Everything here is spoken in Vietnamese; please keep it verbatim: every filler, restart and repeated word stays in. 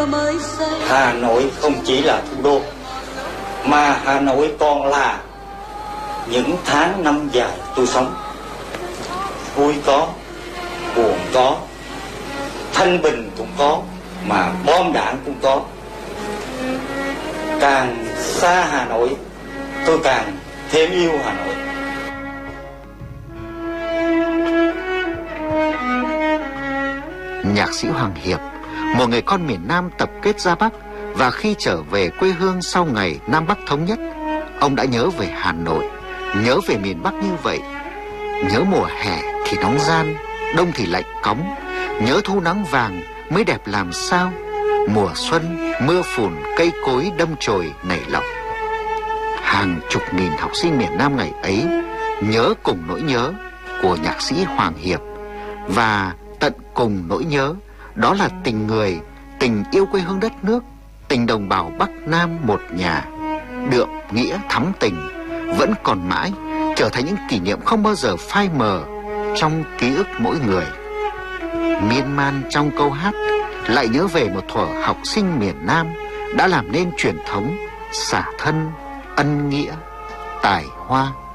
mới xây. Hà Nội không chỉ là thủ đô, mà Hà Nội còn là những tháng năm dài tôi sống. Vui có, buồn có, thanh bình cũng có, mà bom đạn cũng có. Càng xa Hà Nội, tôi càng thêm yêu Hà Nội. Nhạc sĩ Hoàng Hiệp, một người con miền Nam tập kết ra Bắc, và khi trở về quê hương sau ngày Nam Bắc thống nhất, ông đã nhớ về Hà Nội, nhớ về miền Bắc như vậy. Nhớ mùa hè thì nóng gian, đông thì lạnh cóng, nhớ thu nắng vàng mới đẹp làm sao, mùa xuân mưa phùn cây cối đâm chồi nảy lọc. Hàng chục nghìn học sinh miền Nam ngày ấy nhớ cùng nỗi nhớ của nhạc sĩ Hoàng Hiệp, và tận cùng nỗi nhớ đó là tình người, tình yêu quê hương đất nước, tình đồng bào Bắc Nam một nhà, đượm nghĩa thắm tình, vẫn còn mãi trở thành những kỷ niệm không bao giờ phai mờ trong ký ức mỗi người. Miên man trong câu hát lại nhớ về một thuở học sinh miền Nam đã làm nên truyền thống xả thân, ân nghĩa, tài hoa.